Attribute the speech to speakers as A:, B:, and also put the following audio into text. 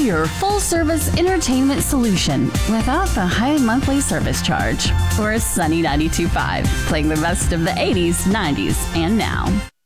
A: your full-service entertainment solution without the high monthly service charge. We're Sunny 92.5, playing the best of the 80s, 90s, and now.